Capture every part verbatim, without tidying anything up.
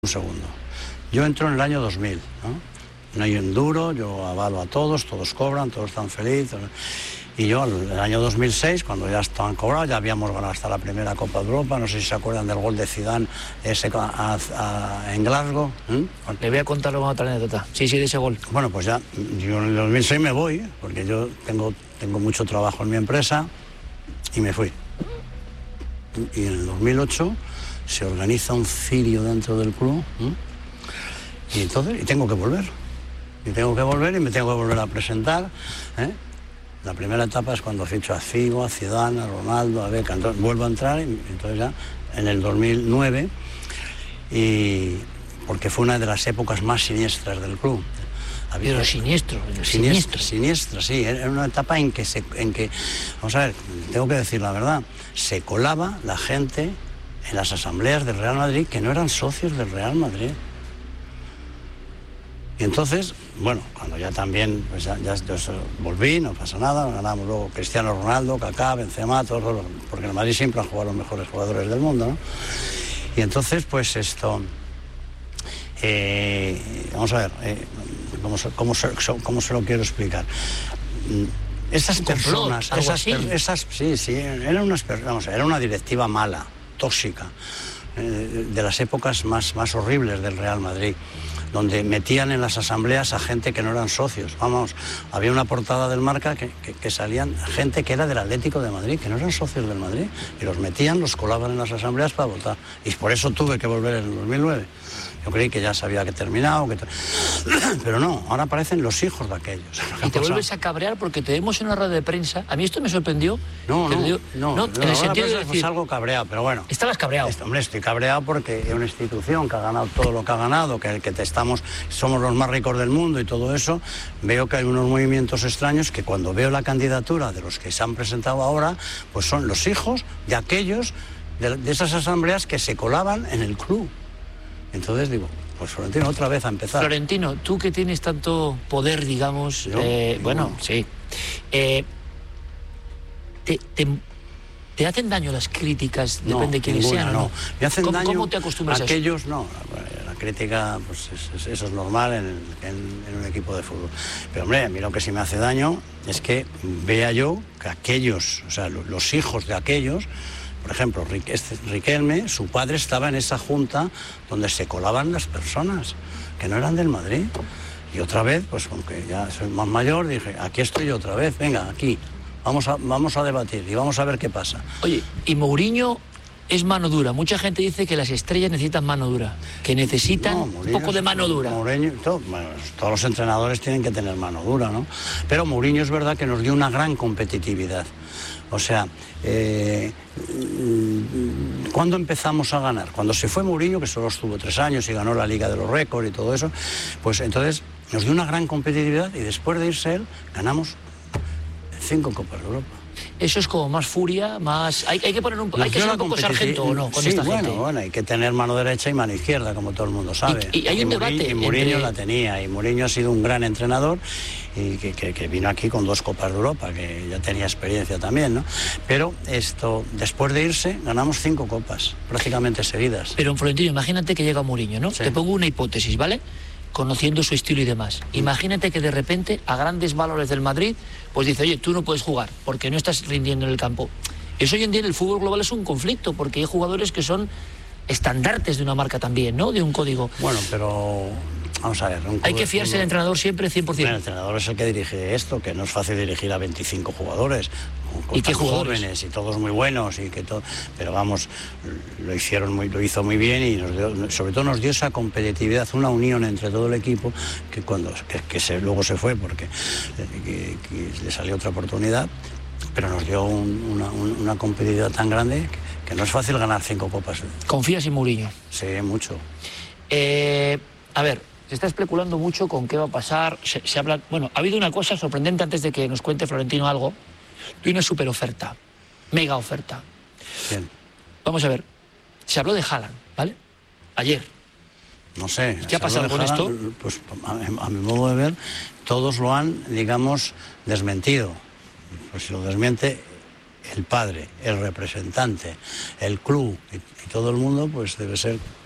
Un segundo. Yo entro en el año dos mil, ¿no? No hay un duro, yo avalo a todos, todos cobran, todos están felices. Y yo, en el año dos mil seis, cuando ya estaban cobrados, ya habíamos ganado hasta la primera Copa de Europa. No sé si se acuerdan del gol de Zidane ese a, a, en Glasgow. ¿eh? Le voy a contar otra anécdota. Sí, sí, de ese gol. Bueno, pues ya, yo en el dos mil seis me voy, porque yo tengo, tengo mucho trabajo en mi empresa, y me fui. Y en el dos mil ocho se organiza un cirio dentro del club, ¿eh? y entonces y tengo que volver. Y tengo que volver y me tengo que volver a presentar. ¿eh? La primera etapa es cuando ficho a Figo, a Zidane, a Ronaldo, a Beckham. Entonces vuelvo a entrar, y entonces ya en el dos mil nueve, y porque fue una de las épocas más siniestras del club. Había Pero siniestro, siniestra, siniestra, sí. Era una etapa en que, se, en que, vamos a ver, tengo que decir la verdad, se colaba la gente en las asambleas del Real Madrid que no eran socios del Real Madrid. Y entonces, bueno, cuando ya también, pues ya, ya yo volví, no pasa nada, ganamos luego Cristiano Ronaldo, Kaká, Benzema, todos, porque en el Madrid siempre han jugado los mejores jugadores del mundo, ¿no? Y entonces, pues esto, eh, vamos a ver, eh, ¿cómo, cómo, cómo se lo quiero explicar? Esas personas, complot, esas, esas, sí, sí, eran unas, vamos, era una directiva mala, tóxica, eh, de las épocas más, más horribles del Real Madrid, donde metían en las asambleas a gente que no eran socios. Vamos, había una portada del Marca que, que, que salían gente que era del Atlético de Madrid, que no eran socios del Madrid, y los metían, los colaban en las asambleas para votar. Y por eso tuve que volver en el dos mil nueve. Yo creí que ya se había que terminado, que... pero no, ahora aparecen los hijos de aquellos. Y te vuelves a cabrear porque te vemos en una rueda de prensa. A mí esto me sorprendió. No, no, dio... no, no, no, en el sentido sentido de decir... decir... algo cabreado, pero bueno. Estabas cabreado. Esto, hombre, estoy cabreado porque es una institución que ha ganado todo lo que ha ganado, que, que te estamos, somos los más ricos del mundo y todo eso. Veo que hay unos movimientos extraños que cuando veo la candidatura de los que se han presentado ahora, pues son los hijos de aquellos, de, de esas asambleas que se colaban en el club. Entonces digo... Pues Florentino, otra vez a empezar. Florentino, tú que tienes tanto poder, digamos, ¿Yo? eh, bueno, no. sí. Eh, te, te, ¿Te hacen daño las críticas? No, depende de quiénes ninguna, sean, no. ¿no? Me hacen ¿Cómo, daño ¿Cómo te acostumbras aquellos, a eso? no, la, la crítica, pues es, es, eso es normal en, en, en un equipo de fútbol. Pero hombre, a mí lo que sí me hace daño es que vea yo que aquellos, o sea, los hijos de aquellos... Por ejemplo, Riquelme, su padre estaba en esa junta donde se colaban las personas que no eran del Madrid. Y otra vez, pues aunque ya soy más mayor, dije, aquí estoy yo otra vez, venga, aquí, vamos a, vamos a debatir y vamos a ver qué pasa. Oye, y Mourinho es mano dura. Mucha gente dice que las estrellas necesitan mano dura, que necesitan no, Mourinho, un poco de mano dura. Mourinho, todo, bueno, todos los entrenadores tienen que tener mano dura, ¿no? Pero Mourinho es verdad que nos dio una gran competitividad. O sea, eh, ¿cuándo empezamos a ganar? Cuando se fue Mourinho, que solo estuvo tres años y ganó la Liga de los Récords y todo eso, pues entonces nos dio una gran competitividad y después de irse él, ganamos cinco Copas de Europa. Eso es como más furia, más... Hay, hay que poner un, hay que ser un poco sargento, ¿o no? Con sí, esta bueno, gente. bueno, hay que tener mano derecha y mano izquierda, como todo el mundo sabe. Y, y hay un y debate Mourinho, y Mourinho entre... la tenía, y Mourinho ha sido un gran entrenador y que, que, que vino aquí con dos Copas de Europa, que ya tenía experiencia también, ¿no? Pero esto, después de irse, ganamos cinco Copas, prácticamente seguidas. Pero, Florentino, imagínate que llega Mourinho, ¿no? Sí. Te pongo una hipótesis, ¿vale? Conociendo su estilo y demás. Imagínate que de repente, a grandes valores del Madrid, pues dice, oye, tú no puedes jugar porque no estás rindiendo en el campo. Eso hoy en día en el fútbol global es un conflicto, porque hay jugadores que son estandartes de una marca también, ¿no? De un código. Bueno, pero... Vamos a ver. Un Hay que fiarse del entrenador siempre cien por ciento. Bueno, el entrenador es el que dirige esto, que no es fácil dirigir a veinticinco jugadores. Con ¿Y qué jugadores? Jóvenes y todos muy buenos y que todo, pero vamos, lo hicieron muy, lo hizo muy bien y nos dio, sobre todo nos dio esa competitividad, una unión entre todo el equipo que cuando que, que se, luego se fue porque que, que le salió otra oportunidad, pero nos dio un, una, una competitividad tan grande que, que no es fácil ganar cinco copas. ¿Confías en Mourinho? Sí, mucho. Eh, a ver. Se está especulando mucho con qué va a pasar. Se, se habla... Bueno, ha habido una cosa sorprendente antes de que nos cuente Florentino algo. De una super oferta. Mega oferta. Bien. Vamos a ver. Se habló de Haaland, ¿vale? Ayer. No sé. ¿Qué ha pasado con esto? Pues a, a mi modo de ver, todos lo han, digamos, desmentido. Pues si lo desmiente el padre, el representante, el club y, y todo el mundo, pues debe ser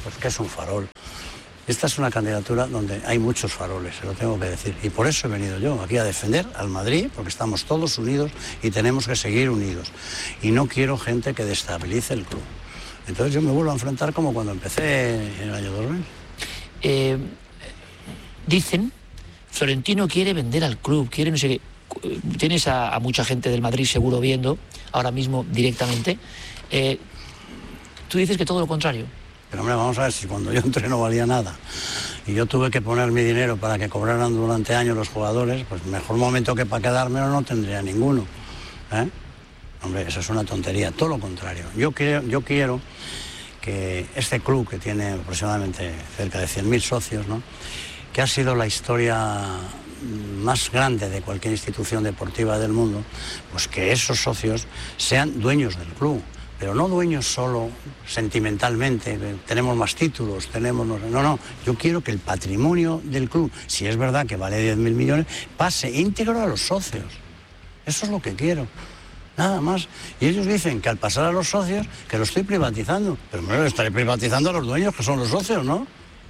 pues que es un farol. Esta es una candidatura donde hay muchos faroles, se lo tengo que decir. Y por eso he venido yo aquí a defender al Madrid, porque estamos todos unidos y tenemos que seguir unidos. Y no quiero gente que destabilice el club. Entonces yo me vuelvo a enfrentar como cuando empecé en el año dos mil. Eh, dicen, Florentino quiere vender al club, quiere no sé qué. Tienes a, a mucha gente del Madrid seguro viendo, ahora mismo directamente. Eh, tú dices que todo lo contrario. Pero hombre, vamos a ver, si cuando yo entré no valía nada y yo tuve que poner mi dinero para que cobraran durante años los jugadores, pues mejor momento que para quedármelo no tendría ninguno. ¿Eh? Hombre, eso es una tontería, todo lo contrario. Yo quiero, yo quiero que este club, que tiene aproximadamente cerca de cien mil socios, ¿no?, que ha sido la historia más grande de cualquier institución deportiva del mundo, pues que esos socios sean dueños del club. Pero no dueños solo sentimentalmente, tenemos más títulos, tenemos... No, no, yo quiero que el patrimonio del club, si es verdad que vale diez mil millones, pase íntegro a los socios. Eso es lo que quiero, nada más. Y ellos dicen que al pasar a los socios, que lo estoy privatizando. Pero me lo estaré privatizando a los dueños, que son los socios, ¿no?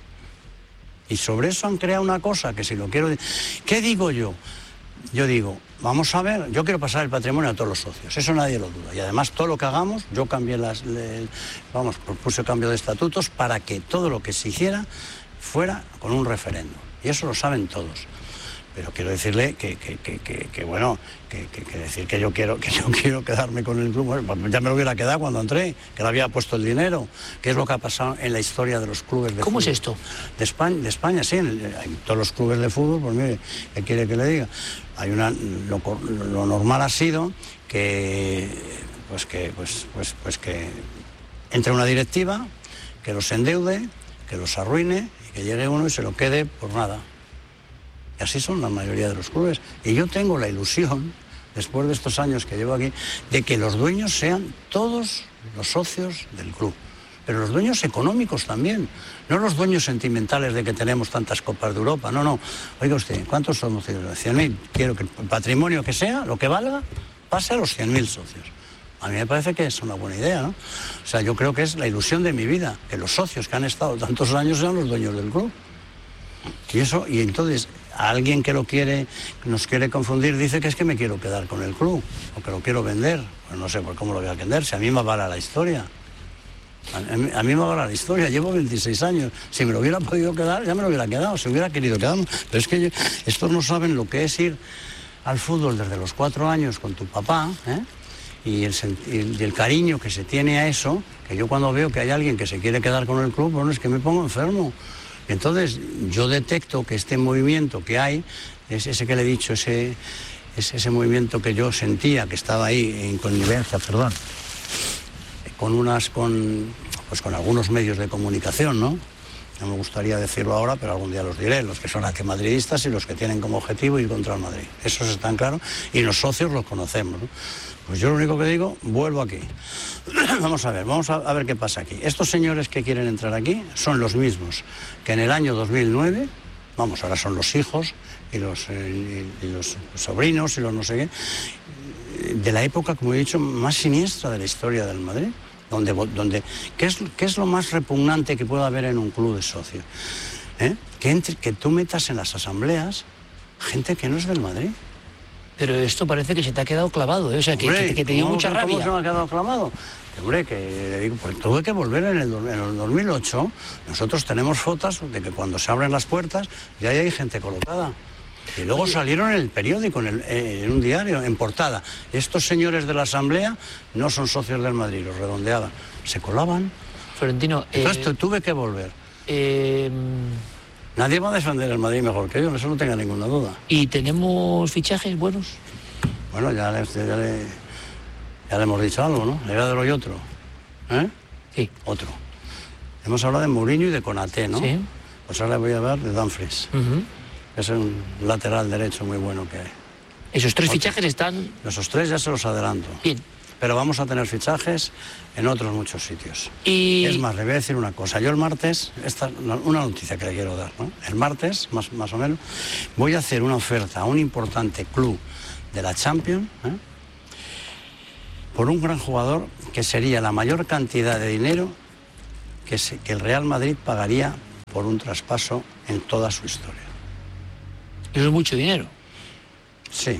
Y sobre eso han creado una cosa que si lo quiero... ¿Qué digo yo? Yo digo, vamos a ver, yo quiero pasar el patrimonio a todos los socios, eso nadie lo duda. Y además todo lo que hagamos, yo cambié las, le, vamos, propuse cambio de estatutos para que todo lo que se hiciera fuera con un referéndum. Y eso lo saben todos. Pero quiero decirle que, que, que, que, que bueno, que, que, que decir que yo quiero que yo quiero quedarme con el club, bueno, ya me lo hubiera quedado cuando entré, que le había puesto el dinero, que es lo que ha pasado en la historia de los clubes de ¿Cómo fútbol. es esto? De España, de España sí, en, el, en todos los clubes de fútbol, pues mire, ¿qué quiere que le diga? Hay una, lo, lo normal ha sido que, pues que, pues, pues, pues que entre una directiva, que los endeude, que los arruine y que llegue uno y se lo quede por nada. Y así son la mayoría de los clubes. Y yo tengo la ilusión, después de estos años que llevo aquí, de que los dueños sean todos los socios del club. Pero los dueños económicos también, no los dueños sentimentales de que tenemos tantas copas de Europa, no, no. Oiga usted, ¿cuántos somos? cien mil. Quiero que el patrimonio que sea, lo que valga, pase a los cien mil socios. A mí me parece que es una buena idea, ¿no? O sea, yo creo que es la ilusión de mi vida, que los socios que han estado tantos años sean los dueños del club. Y eso, y entonces, a alguien que lo quiere, nos quiere confundir, dice que es que me quiero quedar con el club, o que lo quiero vender. Pues no sé por cómo lo voy a vender, si a mí me vale la historia. A mí, a mí me vale la historia, llevo veintiséis años. Si me lo hubiera podido quedar, ya me lo hubiera quedado, si hubiera querido quedarme. Pero es que yo, estos no saben lo que es ir al fútbol desde los cuatro años con tu papá, ¿eh? Y el, y el cariño que se tiene a eso, que yo cuando veo que hay alguien que se quiere quedar con el club, bueno, es que me pongo enfermo. Entonces, yo detecto que este movimiento que hay, es ese que le he dicho, ese, ese, ese movimiento que yo sentía, que estaba ahí en connivencia, perdón, con unas, con, pues con algunos medios de comunicación, ¿no? No me gustaría decirlo ahora, pero algún día los diré, los que son antimadridistas y los que tienen como objetivo ir contra el Madrid. Eso está claro, y los socios los conocemos, ¿no? Pues yo lo único que digo, vuelvo aquí. Vamos a ver, vamos a, a ver qué pasa aquí. Estos señores que quieren entrar aquí son los mismos que en el año dos mil nueve, vamos, ahora son los hijos y los, eh, y, y los sobrinos y los no sé qué, de la época, como he dicho, más siniestra de la historia del Madrid. Donde, donde, ¿qué, es, ¿Qué es lo más repugnante que pueda haber en un club de socios? ¿Eh? Que, entre, que tú metas en las asambleas gente que no es del Madrid. Pero esto parece que se te ha quedado clavado, ¿eh? O sea, que, hombre, que, que te dio mucha ¿cómo rabia. ¿Cómo se me ha quedado clavado? Que, hombre, que digo, pues tuve que volver en el, en el dos mil ocho. Nosotros tenemos fotos de que cuando se abren las puertas ya hay gente colocada. Y luego Oye. salieron en el periódico, en, el, en un diario, en portada. Estos señores de la Asamblea no son socios del Madrid, los redondeaban. Se colaban. Florentino... Entonces eh, tuve que volver. Eh, Nadie va a defender el Madrid mejor que yo, eso no tenga ninguna duda. ¿Y tenemos fichajes buenos? Bueno, ya le, ya le, ya le hemos dicho algo, ¿no? Le voy a dar hoy otro. ¿Eh? Sí. Otro. Hemos hablado de Mourinho y de Konaté, ¿no? Sí. Pues ahora voy a hablar de Dumfries. Uh-huh. Es un lateral derecho muy bueno que hay. Esos tres Otro. fichajes están... Esos tres ya se los adelanto. Bien. Pero vamos a tener fichajes en otros muchos sitios. Y... Es más, le voy a decir una cosa. Yo el martes, esta una noticia que le quiero dar, ¿no? El martes, más, más o menos, voy a hacer una oferta a un importante club de la Champions, ¿eh? Por un gran jugador que sería la mayor cantidad de dinero que, se, que el Real Madrid pagaría por un traspaso en toda su historia. Eso es mucho dinero. Sí.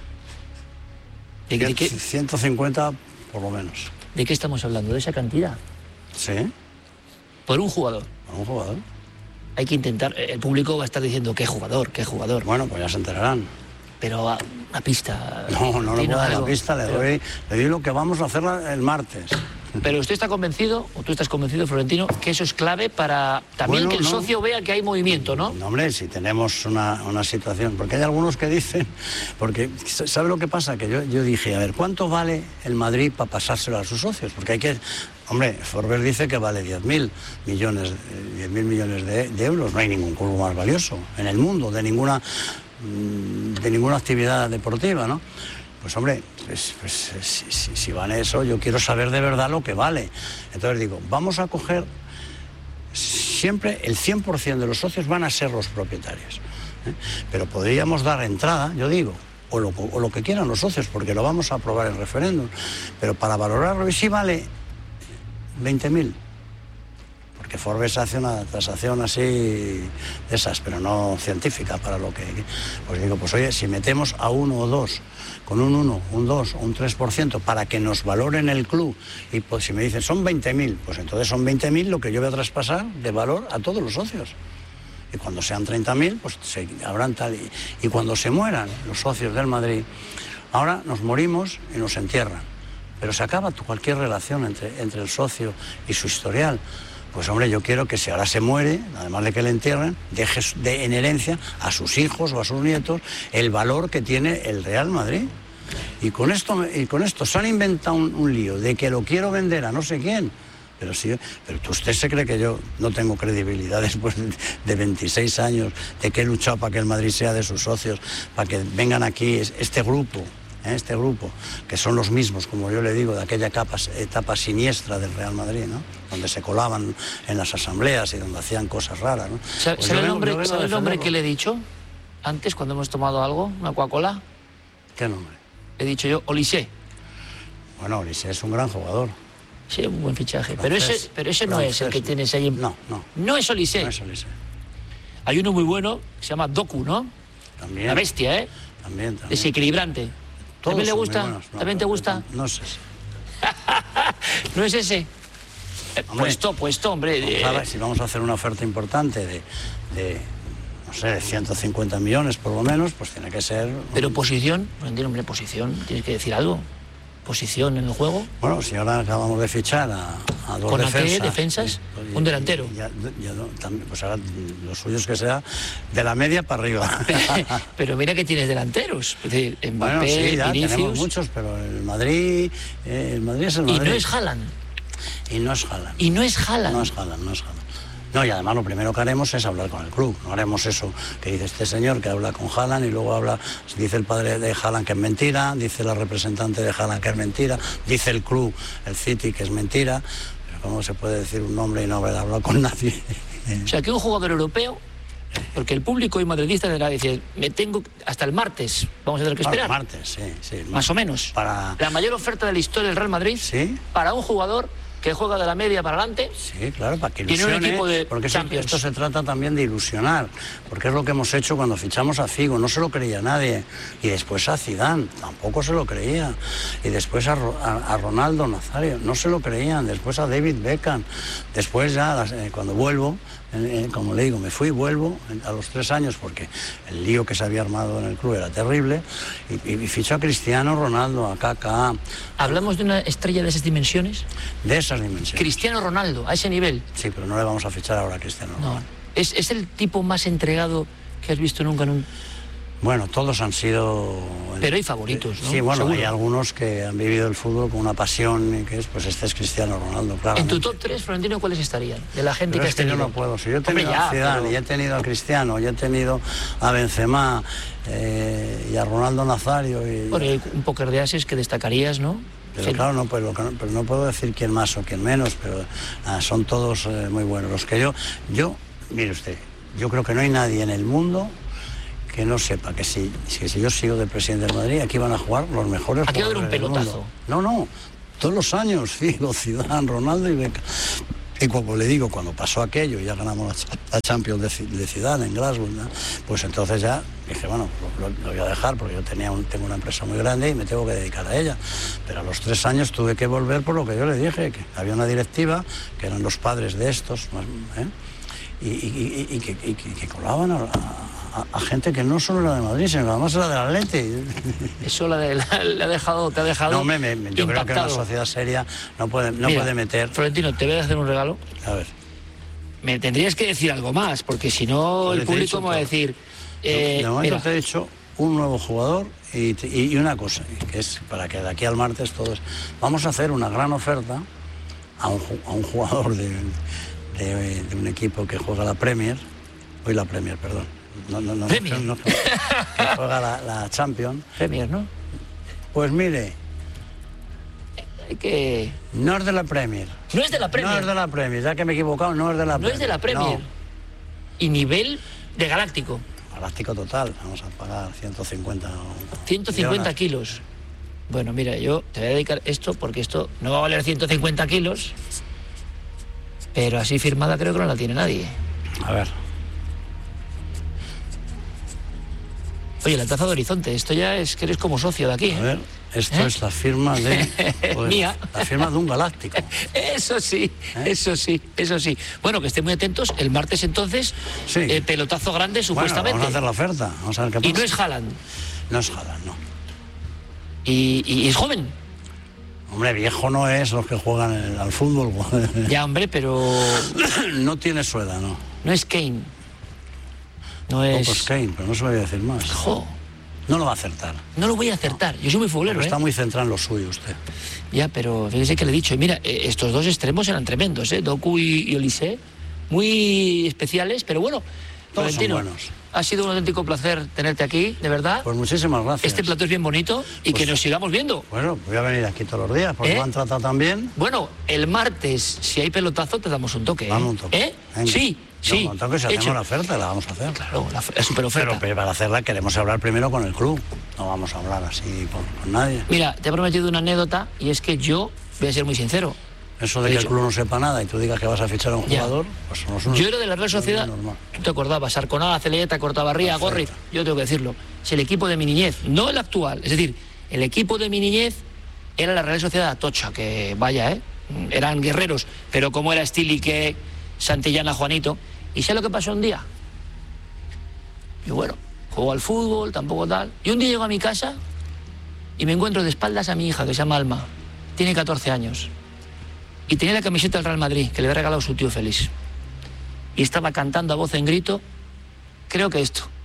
¿De, de qué, ciento cincuenta por lo menos. ¿De qué estamos hablando? ¿De esa cantidad? Sí. Por un jugador. Por un jugador. Hay que intentar, el público va a estar diciendo qué jugador, qué jugador. Bueno, pues ya se enterarán. Pero a, una pista. No, no le puedo dar la pista, le pero... doy, le doy lo que vamos a hacer el martes. Pero usted está convencido, o tú estás convencido, Florentino, que eso es clave para también bueno, que el no. socio vea que hay movimiento, ¿no? No, hombre, si tenemos una, una situación, porque hay algunos que dicen, porque ¿sabe lo que pasa? Que yo, yo dije, a ver, ¿cuánto vale el Madrid para pasárselo a sus socios? Porque hay que, hombre, Forbes dice que vale diez mil millones, diez mil millones de, de euros, no hay ningún club más valioso en el mundo, de ninguna, de ninguna actividad deportiva, ¿no? Pues hombre, pues, pues, si, si, si vale eso, yo quiero saber de verdad lo que vale. Entonces digo, vamos a coger, siempre el cien por ciento de los socios van a ser los propietarios. ¿eh? Pero podríamos dar entrada, yo digo, o lo, o lo que quieran los socios, porque lo vamos a aprobar en referéndum. Pero para valorarlo, y si vale veinte mil. Porque Forbes hace una tasación así de esas, pero no científica para lo que... Pues digo, pues oye, si metemos a uno o dos, con un uno, un dos, un tres por ciento, para que nos valoren el club, y pues si me dicen son veinte mil, pues entonces son veinte mil lo que yo voy a traspasar de valor a todos los socios. Y cuando sean treinta mil, pues se, habrán tal... Y, y cuando se mueran los socios del Madrid, ahora nos morimos y nos entierran. Pero se acaba cualquier relación entre, entre el socio y su historial. Pues hombre, yo quiero que si ahora se muere, además de que le entierren, deje de, en herencia a sus hijos o a sus nietos el valor que tiene el Real Madrid. Y con esto, y con esto se han inventado un, un lío de que lo quiero vender a no sé quién. Pero sí, pero usted se cree que yo no tengo credibilidad después de veintiséis años, de que he luchado para que el Madrid sea de sus socios, para que vengan aquí este grupo. Este grupo, que son los mismos, como yo le digo, de aquella etapa, etapa siniestra del Real Madrid, ¿no? Donde se colaban en las asambleas y donde hacían cosas raras, ¿no? ¿Sabe, pues ¿sabe el nombre, ¿sabe el nombre que le he dicho antes, cuando hemos tomado algo, una Coca-Cola? ¿Qué nombre? He dicho yo, Olise. Bueno, Olise es un gran jugador. Sí, un buen fichaje. Pero ese, pero ese no es el que tienes ahí. No, no. No es Olise. No es Olise. Hay uno muy bueno, que se llama Doku, ¿no? También. La bestia, ¿eh? También, también. Desequilibrante. Todos ¿También le gusta? No, ¿También te gusta? No, no es ese. ¿No es ese? Eh, hombre, puesto, puesto, hombre. De... A ver, si vamos a hacer una oferta importante de, de, no sé, de ciento cincuenta millones por lo menos, pues tiene que ser... Pero posición, no entiendo, hombre, posición, tienes que decir algo. Posición en el juego. Bueno, si ahora acabamos de fichar a, a dos ¿Con defensas... ¿Con qué defensas? Y, un delantero. Y ya, ya, también, pues ahora lo suyo es que sea de la media para arriba. Pero mira que tienes delanteros. Es decir, Mbappé, bueno, sí, ya Vinicius. Tenemos muchos, pero el Madrid, eh, el Madrid es el Madrid. Y no es Haaland. Y no es Haaland. Y no es Haaland. No es Haaland, no es Haaland. No, y además lo primero que haremos es hablar con el club. No haremos eso que dice este señor, que habla con Haaland y luego habla, dice el padre de Haaland que es mentira, dice la representante de Haaland que es mentira, dice el club, el City, que es mentira. Pero ¿cómo se puede decir un nombre y no haber hablado con nadie? O sea, que un jugador europeo, porque el público y madridista deberá decir, me tengo hasta el martes, vamos a tener que esperar. Para el martes, sí, sí. Más o menos. Para... La mayor oferta de la historia del Real Madrid, ¿sí? Para un jugador que juega de la media para adelante. Sí, claro, para que ilusione. Tiene un equipo de porque Champions. Esto se trata también de ilusionar, porque es lo que hemos hecho cuando fichamos a Figo, no se lo creía nadie. Y después a Zidane, tampoco se lo creía. Y después a, a, a Ronaldo Nazario, no se lo creían. Después a David Beckham. Después ya, eh, cuando vuelvo, eh, como le digo, me fui y vuelvo a los tres años, porque el lío que se había armado en el club era terrible, y, y fichó a Cristiano Ronaldo, a Kaká. ¿Hablamos de una estrella de esas dimensiones? De esas dimensiones. Cristiano Ronaldo, a ese nivel. Sí, pero no le vamos a fichar ahora a Cristiano Ronaldo. No. ¿Es, es el tipo más entregado que has visto nunca en un...? Bueno, todos han sido... Pero hay favoritos, ¿no? Sí, bueno, seguro. Hay algunos que han vivido el fútbol con una pasión, y que es, pues este es Cristiano Ronaldo, claro. ¿En tu top tres, Florentino, cuáles estarían? De la gente pero que es has que tenido. yo no puedo. Si yo he tenido Hombre, ya, a Zidane, pero... y he tenido a Cristiano, y he tenido a Benzema, eh, y a Ronaldo Nazario... Y... Bueno, hay un póker de ases que destacarías, ¿no? Pero sí. claro, no, pues, lo que no, pero no puedo decir quién más o quién menos, pero ah, son todos eh, muy buenos. Los que yo... Yo, mire usted, yo creo que no hay nadie en el mundo que no sepa que si, que si yo sigo de presidente del Madrid, aquí van a jugar los mejores jugadores un pelotazo. No, no, todos los años, Figo, Zidane, Ronaldo y Beckham. Y como le digo, cuando pasó aquello, ya ganamos la, la Champions de, de Zidane en Glasgow, ¿no? Pues entonces ya dije, bueno, lo, lo voy a dejar porque yo tenía un, tengo una empresa muy grande y me tengo que dedicar a ella. Pero a los tres años tuve que volver por lo que yo le dije, que había una directiva, que eran los padres de estos, ¿eh? y, y, y, y, que, y que colaban a, a, a gente que no solo era de Madrid, sino que además era del Atleti. Eso la de, la, la ha dejado, te ha dejado No, me, me, yo impactado. creo que una sociedad seria no puede, no Mira, puede meter... Florentino, te voy a hacer un regalo. A ver. Me tendrías que decir algo más, porque si no Pues el público me va a decir... Eh, de momento mira. te he dicho un nuevo jugador y, y, y una cosa, que es para que de aquí al martes todos... Vamos a hacer una gran oferta a un, a un jugador de, de, de un equipo que juega la Premier, hoy la Premier, perdón. No, no, no, Premier. No, no, que juega la, la Champions. Premier, ¿no? Pues mire, que... no es de la Premier. No es de la Premier. No es de la Premier, ya que me he equivocado, no es de la No Premier. es de la Premier. No. Y nivel de galáctico. Galáctico total, vamos a pagar ciento cincuenta. ciento cincuenta millones. kilos. Bueno, mira, yo te voy a dedicar esto porque esto no va a valer ciento cincuenta kilos, pero así firmada creo que no la tiene nadie. A ver. Oye, la taza de Horizonte, esto ya es que eres como socio de aquí, ¿eh? A ver, esto ¿Eh? es la firma de... pues, Mía. La firma de un galáctico. Eso sí, ¿Eh? eso sí, eso sí. Bueno, que estén muy atentos. El martes entonces, Sí. eh, pelotazo grande Bueno, supuestamente. vamos a hacer la oferta, vamos a ver qué pasa. Y no es Haaland. No es Haaland, no. Y, y es joven. Hombre, viejo no es los que juegan el- al fútbol. Ya, hombre, pero No tiene su edad, no. no es Kane. No es... Poco es Kane, pero no se lo voy a decir más. Jo, No lo va a acertar. no lo voy a acertar. Yo soy muy futbolero, Pero ¿eh? está muy centrado en lo suyo usted. Ya, pero fíjese que le he dicho. Y mira, eh, estos dos extremos eran tremendos, ¿eh? Doku y, y Olise. Muy especiales, pero bueno. Todos son Florentino, buenos. ha sido un auténtico placer tenerte aquí, de verdad. Pues muchísimas gracias. Este plato es bien bonito y Pues- que nos sigamos viendo. Bueno, voy a venir aquí todos los días, porque ¿Eh? lo han tratado tan bien. Bueno, el martes, si hay pelotazo, te damos un toque. ¿eh? Vamos un toque. ¿Eh? Venga. Sí, sí. No, un toque, si hacemos Hecho. la oferta, la vamos a hacer. Claro, la, la super oferta. Pero para hacerla queremos hablar primero con el club. No vamos a hablar así con, con nadie. Mira, te he prometido una anécdota y es que yo voy a ser muy sincero. Eso de He que dicho- el club no sepa nada y tú digas que vas a fichar a un Ya. jugador, pues somos unos... Yo era de la Real Sociedad, normal. tú te acordabas, Arconada, Celeta, Cortabarría, Perfecto. Gorri, yo tengo que decirlo. Es el equipo de mi niñez, no el actual. Es decir, el equipo de mi niñez era la Real Sociedad Tocha, que vaya, ¿eh? Eran guerreros, pero como era Stilique, Santillana, Juanito. ¿Y sé lo que pasó un día? Y bueno, juego al fútbol, tampoco tal. Y un día llego a mi casa y me encuentro de espaldas a mi hija, que se llama Alma. Tiene catorce años. Y tenía la camiseta del Real Madrid, que le había regalado su tío Félix. Y estaba cantando a voz en grito, creo que esto.